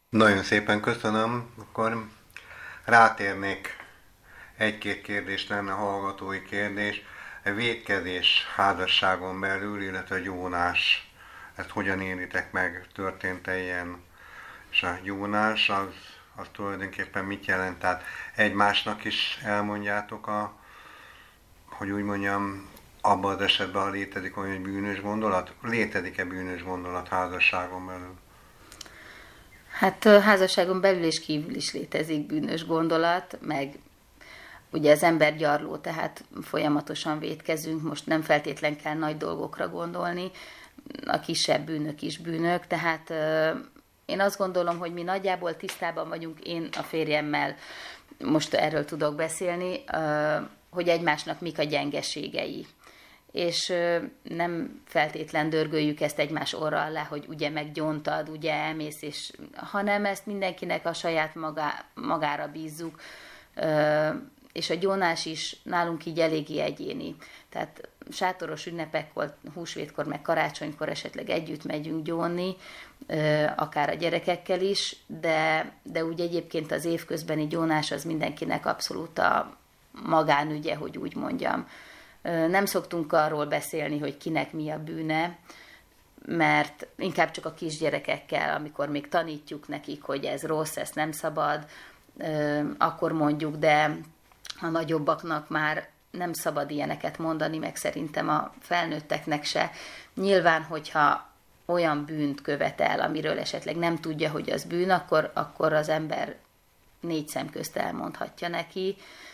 Nagyon szépen köszönöm. Akkor rátérnék, egy-két kérdés lenne, hallgatói kérdés. A vétkezés házasságon belül, illetve gyónás, ezt hogyan élitek meg? Történt-e ilyen? És a gyónás az tulajdonképpen mit jelent? Tehát egymásnak is elmondjátok hogy úgy mondjam, abban az esetben, ha létezik olyan bűnös gondolat, létezik-e bűnös gondolat házasságon belül? Hát házasságon belül és kívül is létezik bűnös gondolat, meg ugye az ember gyarló, tehát folyamatosan vétkezünk, most nem feltétlen kell nagy dolgokra gondolni, a kisebb bűnök is bűnök, tehát én azt gondolom, hogy mi nagyjából tisztában vagyunk, én a férjemmel most erről tudok beszélni, hogy egymásnak mik a gyengeségei. És nem feltétlen dörgöljük ezt egymás orra alá, hogy ugye meggyontad, ugye elmész, hanem ezt mindenkinek a saját magára bízzuk, és a gyónás is nálunk így eléggé egyéni. Tehát sátoros ünnepekkor, húsvétkor, meg karácsonykor esetleg együtt megyünk gyónni, akár a gyerekekkel is, de úgy egyébként az évközbeni gyónás az mindenkinek abszolút a magánügye, hogy úgy mondjam. Nem szoktunk arról beszélni, hogy kinek mi a bűne, mert inkább csak a kisgyerekekkel, amikor még tanítjuk nekik, hogy ez rossz, ezt nem szabad, akkor mondjuk, de a nagyobbaknak már nem szabad ilyeneket mondani, meg szerintem a felnőtteknek se. Nyilván, hogyha olyan bűnt követel, amiről esetleg nem tudja, hogy az bűn, akkor az ember négy szem közt elmondhatja neki,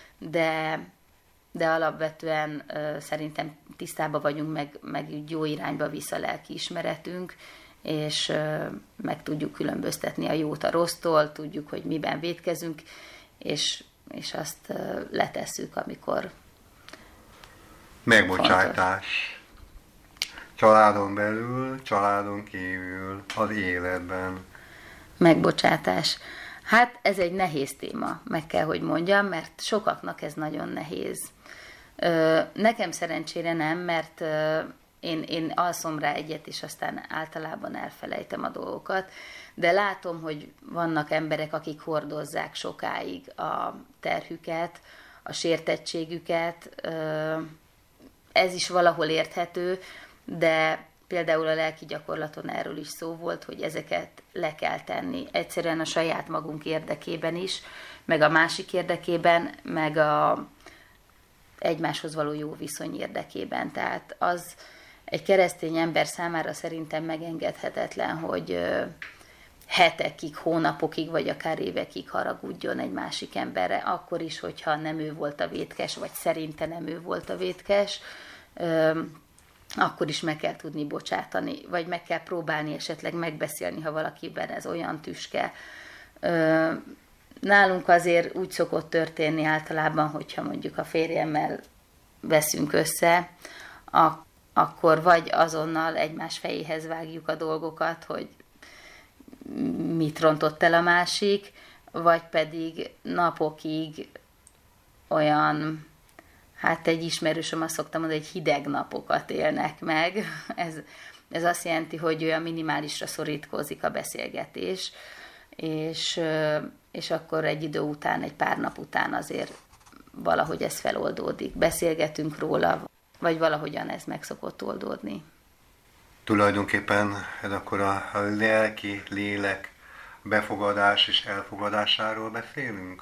de alapvetően szerintem tisztában vagyunk, meg jó irányba visz a lelkiismeretünk, és meg tudjuk különböztetni a jót a rossztól, tudjuk, hogy miben vétkezünk, és azt letesszük, amikor fontos. Megbocsátás. Családon belül, családon kívül, az életben. Megbocsátás. Hát ez egy nehéz téma, meg kell, hogy mondjam, mert sokaknak ez nagyon nehéz. Nekem szerencsére nem, mert én alszom rá egyet, és aztán általában elfelejtem a dolgokat, de látom, hogy vannak emberek, akik hordozzák sokáig a terhüket, a sértettségüket. Ez is valahol érthető, de például a lelki gyakorlaton erről is szó volt, hogy ezeket le kell tenni. Egyszerűen a saját magunk érdekében is, meg a másik érdekében, meg a egymáshoz való jó viszony érdekében. Tehát az egy keresztény ember számára szerintem megengedhetetlen, hogy hetekig, hónapokig, vagy akár évekig haragudjon egy másik emberre, akkor is, hogyha nem ő volt a vétkes, vagy szerinte nem ő volt a vétkes, akkor is meg kell tudni bocsátani, vagy meg kell próbálni esetleg megbeszélni, ha valakiben ez olyan tüske. Nálunk azért úgy szokott történni általában, hogyha mondjuk a férjemmel veszünk össze, akkor vagy azonnal egymás fejéhez vágjuk a dolgokat, hogy mit rontott el a másik, vagy pedig napokig olyan, hát egy ismerősöm azt szoktam mondani, hogy hideg napokat élnek meg. Ez azt jelenti, hogy olyan minimálisra szorítkozik a beszélgetés, és akkor egy idő után, egy pár nap után azért valahogy ez feloldódik. Beszélgetünk róla, vagy valahogyan ez meg szokott oldódni. Tulajdonképpen ez akkor a lelki, lélek befogadás és elfogadásáról beszélünk?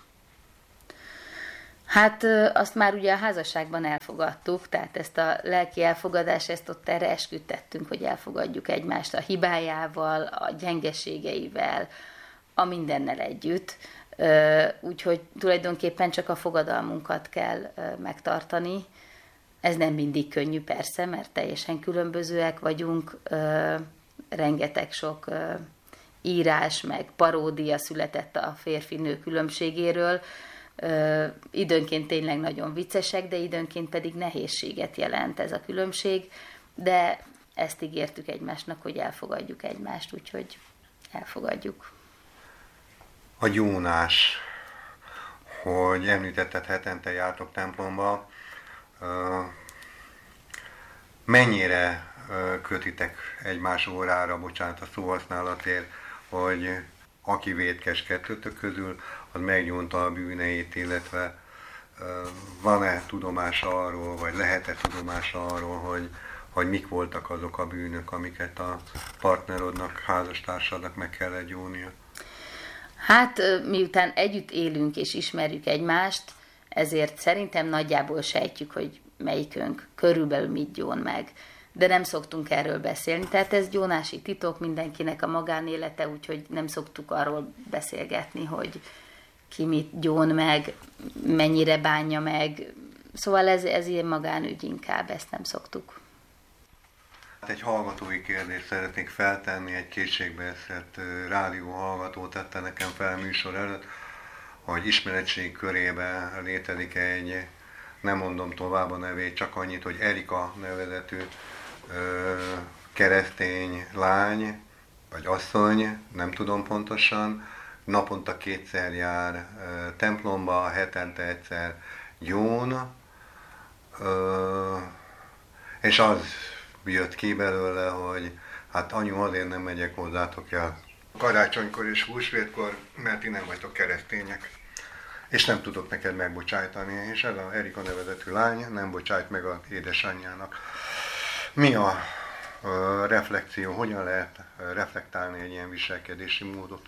Hát azt már ugye a házasságban elfogadtuk, tehát ezt a lelki elfogadást, ezt ott erre esküdtettünk, hogy elfogadjuk egymást a hibájával, a gyengeségeivel, a mindennel együtt. Úgyhogy tulajdonképpen csak a fogadalmunkat kell megtartani. Ez nem mindig könnyű persze, mert teljesen különbözőek vagyunk, rengeteg sok írás, meg paródia született a férfi-nő különbségéről. Időnként tényleg nagyon viccesek, de időnként pedig nehézséget jelent ez a különbség, de ezt ígértük egymásnak, hogy elfogadjuk egymást, úgyhogy elfogadjuk. A gyónás, hogy említetted, hetente jártok templomba, mennyire kötitek egymás órára, bocsánat a szóhasználatért, hogy aki vétkes kettőtök közül, az megnyúnta a bűneit, illetve van-e tudomása arról, vagy lehet-e tudomása arról, hogy mik voltak azok a bűnök, amiket a partnerodnak, házastársadnak meg kellett gyónia? Hát miután együtt élünk és ismerjük egymást, ezért szerintem nagyjából sejtjük, hogy melyikünk körülbelül mit gyón meg. De nem szoktunk erről beszélni, tehát ez gyónási titok, mindenkinek a magánélete, úgyhogy nem szoktuk arról beszélgetni, hogy ki mit gyón meg, mennyire bánja meg. Szóval ez ilyen magánügy inkább, ezt nem szoktuk. Egy hallgatói kérdést szeretnék feltenni, egy kétségbeesett rádió hallgató tette nekem fel műsor előtt, hogy ismeretség körében létezik egy, nem mondom tovább a nevét, csak annyit, hogy Erika nevezetű keresztény lány, vagy asszony, nem tudom pontosan, naponta 2-szer jár templomba, hetente egyszer gyón, és az jött ki belőle, hogy hát anyu, azért nem megyek hozzátok el karácsonykor és húsvétkor, mert ti nem vagytok keresztények, és nem tudok neked megbocsájtani, és ez a Erika nevezetű lány nem bocsájt meg az édesanyjának. Mi a reflexió, hogyan lehet reflektálni egy ilyen viselkedési módot?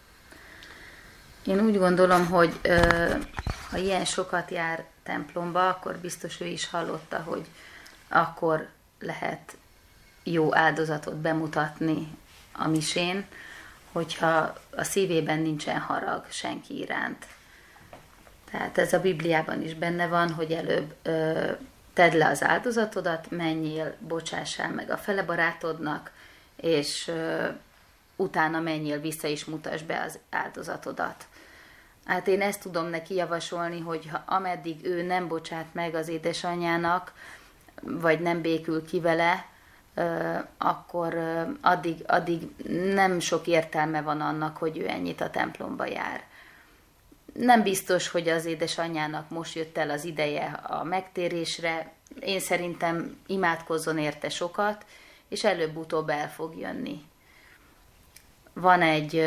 Én úgy gondolom, hogy ha ilyen sokat jár templomba, akkor biztos ő is hallotta, hogy akkor lehet jó áldozatot bemutatni a misén, hogyha a szívében nincsen harag senki iránt. Tehát ez a Bibliában is benne van, hogy előbb tedd le az áldozatodat, menjél, bocsássál meg a fele barátodnak, és utána menjél vissza és mutasd be az áldozatodat. Hát én ezt tudom neki javasolni, hogy ameddig ő nem bocsát meg az édesanyjának, vagy nem békül ki vele, akkor addig nem sok értelme van annak, hogy ő ennyit a templomba jár. Nem biztos, hogy az édesanyjának most jött el az ideje a megtérésre. Én szerintem imádkozzon érte sokat, és előbb-utóbb el fog jönni. Van egy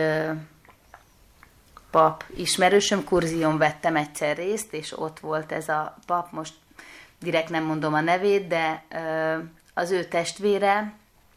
pap ismerősöm, kurzión vettem egyszer részt, és ott volt ez a pap, most direkt nem mondom a nevét, de az ő testvére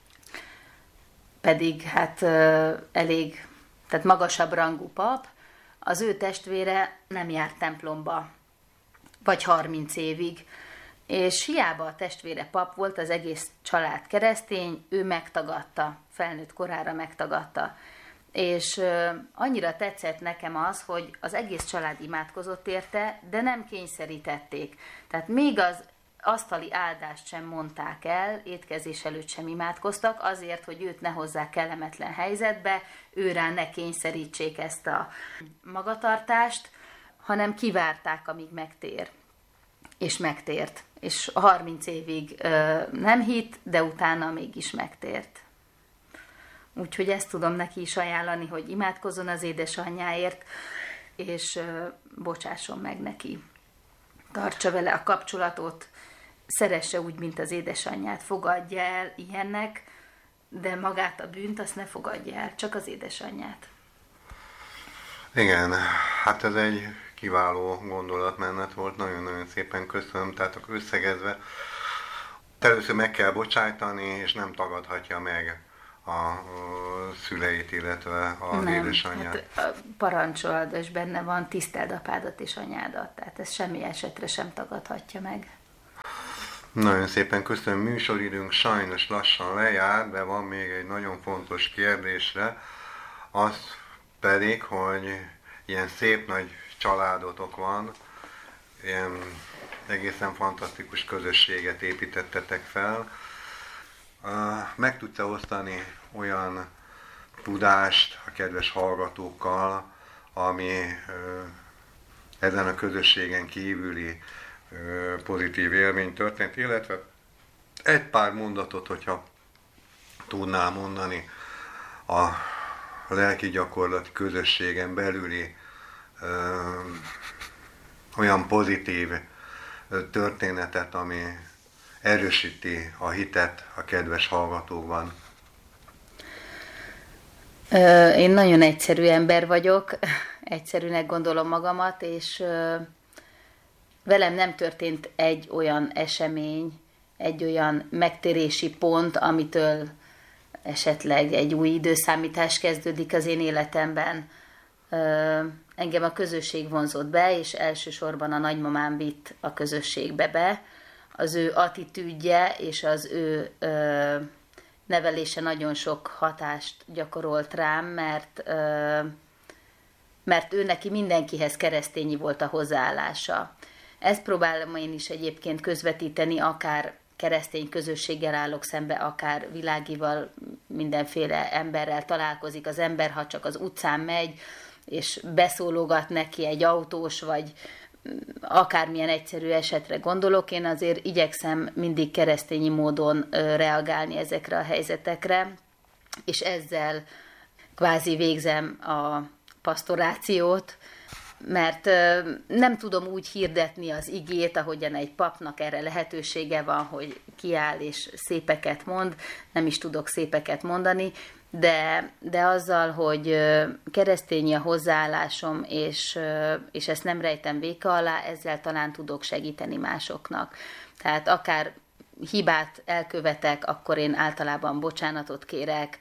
pedig hát elég, tehát magasabb rangú pap, az ő testvére nem járt templomba, vagy 30 évig, és hiába a testvére pap volt, az egész család keresztény, ő megtagadta, felnőtt korára megtagadta. És annyira tetszett nekem az, hogy az egész család imádkozott érte, de nem kényszerítették. Tehát még az asztali áldást sem mondták el, étkezés előtt sem imádkoztak, azért, hogy őt ne hozzák kellemetlen helyzetbe, őrá ne kényszerítsék ezt a magatartást, hanem kivárták, amíg megtér. És megtért. És 30 évig nem hitt, de utána mégis megtért. Úgyhogy ezt tudom neki is ajánlani, hogy imádkozzon az édesanyjáért, és bocsásson meg neki. Tartsa vele a kapcsolatot, szeresse úgy, mint az édesanyját, fogadja el ilyennek, de magát a bűnt azt ne fogadja el, csak az édesanyját. Igen, hát ez egy kiváló gondolatmenet volt, nagyon-nagyon szépen köszönöm, tehát akkor összegezve, először meg kell bocsájtani, és nem tagadhatja meg a szüleit, illetve az édesanyját. Hát parancsold, és benne van, tiszteld apádat és anyádat, tehát ez semmi esetre sem tagadhatja meg. Nagyon szépen köszönöm, műsoridőnk sajnos lassan lejár, de van még egy nagyon fontos kérdésre, az pedig, hogy ilyen szép nagy családotok van, ilyen egészen fantasztikus közösséget építettetek fel. Meg tudsz-e osztani olyan tudást a kedves hallgatókkal, ami ezen a közösségen kívüli pozitív élmény történt, illetve egy pár mondatot, hogyha tudnál mondani a lelki gyakorlati közösségen belüli olyan pozitív történetet, ami erősíti a hitet a kedves hallgatókban. Én nagyon egyszerű ember vagyok, egyszerűnek gondolom magamat, és velem nem történt egy olyan esemény, egy olyan megtérési pont, amitől esetleg egy új időszámítás kezdődik az én életemben. Engem a közösség vonzott be, és elsősorban a nagymamám vitt a közösségbe be. Az ő attitűdje és az ő nevelése nagyon sok hatást gyakorolt rám, mert ő neki mindenkihez keresztényi volt a hozzáállása. Ezt próbálom én is egyébként közvetíteni, akár keresztény közösséggel állok szembe, akár világival, mindenféle emberrel találkozik az ember, ha csak az utcán megy, és beszólogat neki egy autós, vagy akármilyen egyszerű esetre gondolok, én azért igyekszem mindig keresztényi módon reagálni ezekre a helyzetekre, és ezzel kvázi végzem a pasztorációt, mert nem tudom úgy hirdetni az igét, ahogyan egy papnak erre lehetősége van, hogy kiáll és szépeket mond, nem is tudok szépeket mondani, de azzal, hogy keresztényi a hozzáállásom, és ezt nem rejtem véka alá, ezzel talán tudok segíteni másoknak. Tehát akár hibát elkövetek, akkor én általában bocsánatot kérek,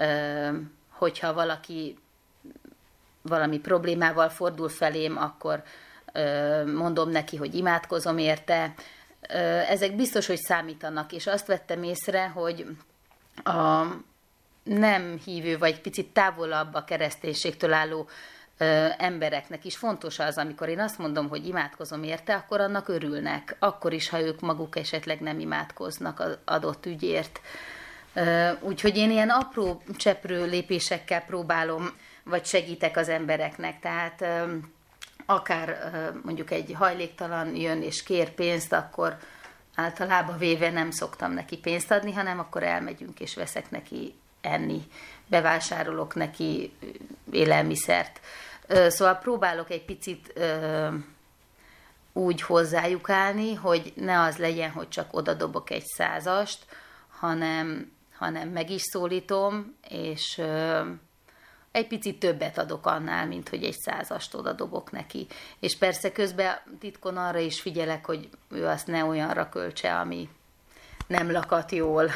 hogyha valaki valami problémával fordul felém, akkor mondom neki, hogy imádkozom érte. Ezek biztos, hogy számítanak, és azt vettem észre, hogy a nem hívő, vagy picit távolabb a kereszténységtől álló embereknek is fontos az, amikor én azt mondom, hogy imádkozom érte, akkor annak örülnek. Akkor is, ha ők maguk esetleg nem imádkoznak az adott ügyért. Úgyhogy én ilyen apró cseprő lépésekkel próbálom, vagy segítek az embereknek. Tehát akár mondjuk egy hajléktalan jön és kér pénzt, akkor általában véve nem szoktam neki pénzt adni, hanem akkor elmegyünk és veszek neki enni, bevásárolok neki élelmiszert. Szóval próbálok egy picit úgy hozzájuk állni, hogy ne az legyen, hogy csak odadobok egy 100-ast, hanem meg is szólítom, és egy picit többet adok annál, mint hogy egy 100-ast odadobok neki. És persze közben titkon arra is figyelek, hogy ő azt ne olyanra költse, ami nem lakat jól,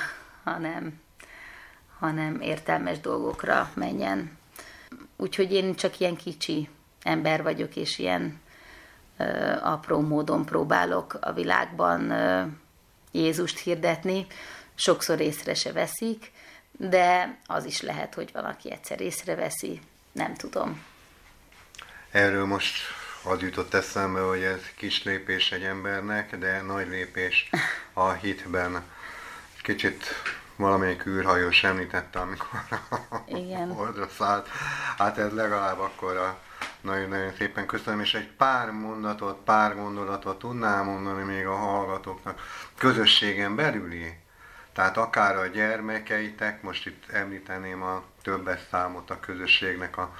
hanem értelmes dolgokra menjen. Úgyhogy én csak ilyen kicsi ember vagyok, és ilyen apró módon próbálok a világban Jézust hirdetni. Sokszor észre se veszik, de az is lehet, hogy valaki egyszer észreveszi, nem tudom. Erről most az jutott eszembe, hogy ez kis lépés egy embernek, de nagy lépés a hitben. Kicsit valamelyik űrhajós említette, amikor Igen. oldra szállt. Hát ez legalább akkor nagyon-nagyon szépen köszönöm, és egy pár mondatot, pár gondolatot tudnám mondani még a hallgatóknak. Közösségen belüli, tehát akár a gyermekeitek, most itt említeném a többes számot a közösségnek a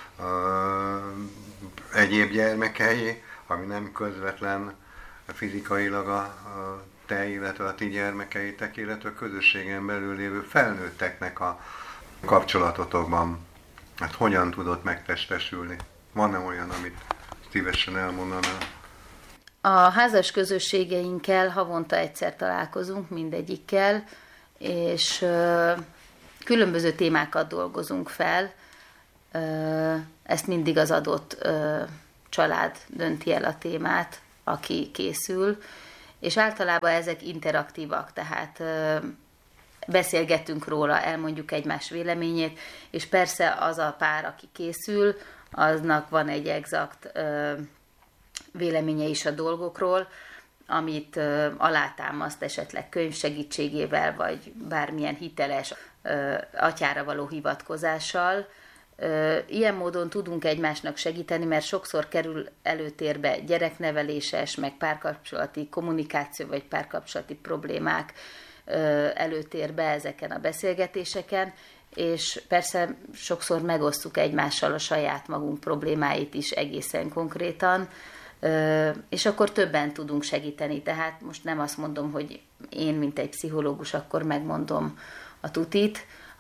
egyéb gyermekei, ami nem közvetlen fizikailag a te, illetve a ti gyermekeitek, illetve a közösségen belül lévő felnőtteknek a kapcsolatotokban. Hát hogyan tudott megtestesülni? Van-e olyan, amit szívesen elmondanál? A házas közösségeinkkel havonta egyszer találkozunk, mindegyikkel, és különböző témákat dolgozunk fel. Ezt mindig az adott család dönti el a témát, aki készül, és általában ezek interaktívak, tehát beszélgetünk róla, elmondjuk egymás véleményét, és persze az a pár, aki készül, aznak van egy exakt véleménye is a dolgokról, amit alátámaszt esetleg könyv segítségével, vagy bármilyen hiteles atyára való hivatkozással. Ilyen módon tudunk egymásnak segíteni, mert sokszor kerül előtérbe gyerekneveléses, meg párkapcsolati kommunikáció, vagy párkapcsolati problémák előtérbe ezeken a beszélgetéseken, és persze sokszor megosztjuk egymással a saját magunk problémáit is egészen konkrétan, és akkor többen tudunk segíteni. Tehát most nem azt mondom, hogy én, mint egy pszichológus, akkor megmondom a tutit,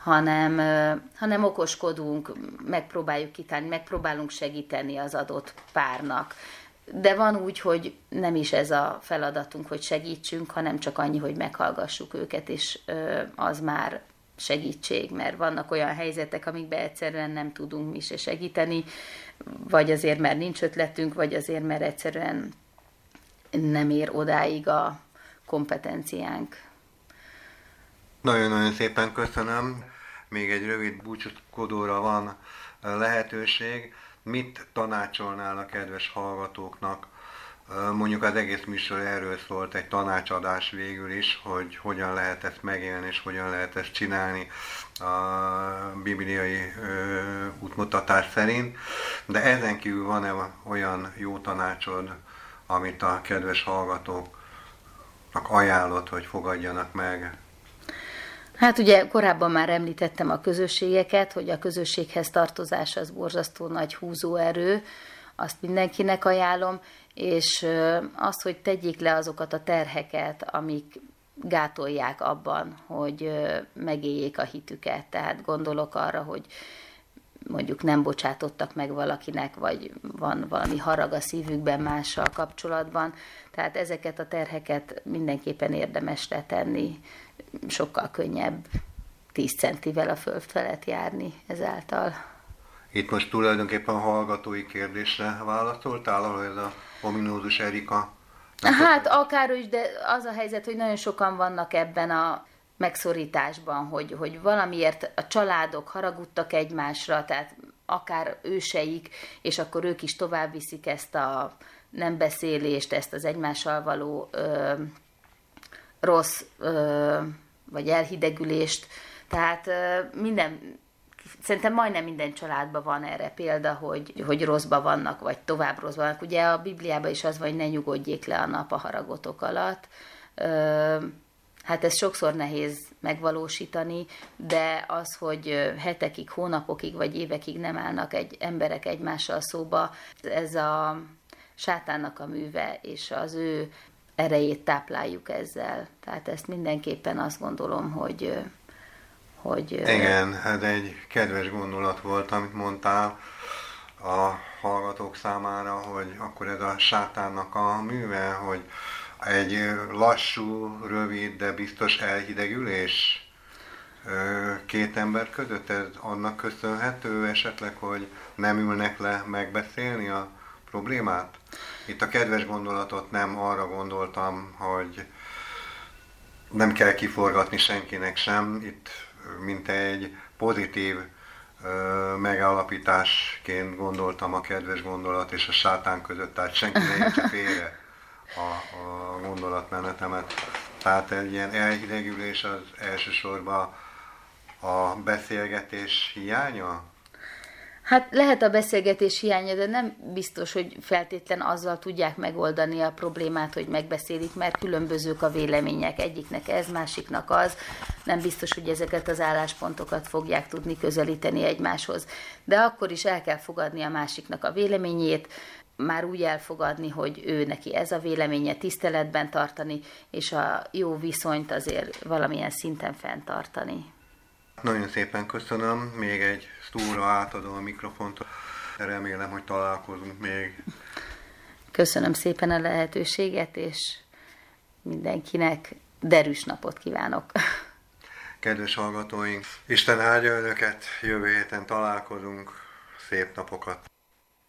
hanem okoskodunk, megpróbáljuk kitálni, megpróbálunk segíteni az adott párnak. De van úgy, hogy nem is ez a feladatunk, hogy segítsünk, hanem csak annyi, hogy meghallgassuk őket, és az már segítség, mert vannak olyan helyzetek, amikben egyszerűen nem tudunk mi se segíteni, vagy azért, mert nincs ötletünk, vagy azért, mert egyszerűen nem ér odáig a kompetenciánk. Nagyon-nagyon szépen köszönöm. Még egy rövid búcsúzkodóra van lehetőség. Mit tanácsolnál a kedves hallgatóknak? Mondjuk az egész műsor erről szólt, egy tanácsadás végül is, hogy hogyan lehet ezt megélni, és hogyan lehet ezt csinálni a bibliai útmutatás szerint. De ezen kívül van-e olyan jó tanácsod, amit a kedves hallgatóknak ajánlott, hogy fogadjanak meg? Hát ugye korábban már említettem a közösségeket, hogy a közösséghez tartozás az borzasztó nagy húzóerő, azt mindenkinek ajánlom, és azt, hogy tegyék le azokat a terheket, amik gátolják abban, hogy megéljék a hitüket. Tehát gondolok arra, hogy mondjuk nem bocsátottak meg valakinek, vagy van valami harag a szívükben mással kapcsolatban. Tehát ezeket a terheket mindenképpen érdemes letenni, sokkal könnyebb 10 centivel a föld felett járni ezáltal. Itt most tulajdonképpen hallgatói kérdésre válaszoltál, ahol ez a ominózus Erika? Hát akár is, de az a helyzet, hogy nagyon sokan vannak ebben a megszorításban, hogy valamiért a családok haragudtak egymásra, tehát akár őseik, és akkor ők is tovább viszik ezt a nem beszélést, ezt az egymással való rossz vagy elhidegülést. Tehát szerintem majdnem minden családban van erre példa, hogy rosszba vannak, vagy tovább rosszba vannak. Ugye a Bibliában is az van, hogy ne nyugodjék le a nap a haragotok alatt. Hát ez sokszor nehéz megvalósítani, de az, hogy hetekig, hónapokig vagy évekig nem állnak emberek egymással szóba, ez a sátánnak a műve, és az ő erejét tápláljuk ezzel. Tehát ezt mindenképpen azt gondolom, hogy Igen, ez egy kedves gondolat volt, amit mondtál a hallgatók számára, hogy akkor ez a sátánnak a műve, hogy egy lassú, rövid, de biztos elhidegülés két ember között, ez annak köszönhető esetleg, hogy nem ülnek le megbeszélni a problémát? Itt a kedves gondolatot nem arra gondoltam, hogy nem kell kiforgatni senkinek sem, itt mint egy pozitív megállapításként gondoltam a kedves gondolat és a sátán között, tehát senki ne értse félre a gondolatmenetemet. Tehát egy ilyen elhidegülés az elsősorban a beszélgetés hiánya? Hát lehet a beszélgetés hiánya, de nem biztos, hogy feltétlen azzal tudják megoldani a problémát, hogy megbeszélik, mert különbözők a vélemények. Egyiknek ez, másiknak az. Nem biztos, hogy ezeket az álláspontokat fogják tudni közelíteni egymáshoz. De akkor is el kell fogadni a másiknak a véleményét, már úgy elfogadni, hogy ő neki ez a véleménye, tiszteletben tartani, és a jó viszonyt azért valamilyen szinten fenntartani. Nagyon szépen köszönöm, még egy sztúra átadom a mikrofont, remélem, hogy találkozunk még. Köszönöm szépen a lehetőséget, és mindenkinek derűs napot kívánok. Kedves hallgatóink, Isten áldja önöket, jövő héten találkozunk, szép napokat!